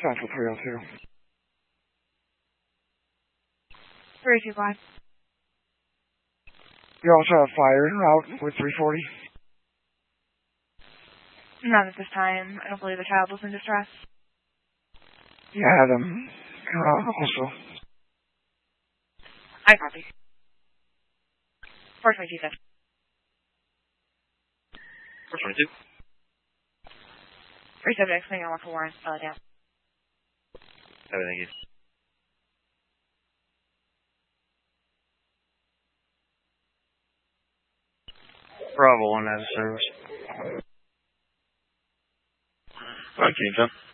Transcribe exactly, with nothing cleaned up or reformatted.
Central three oh two. three two five. You also have fire en route with three forty? Not at this time. I don't believe the child was in distress. Yeah, them uh, also. I copy. four twenty-two, sir. four twenty-two. Three subjects, putting on one for warrant. Spell it down. Oh, thank you. Bravo one as a service. Okay, John.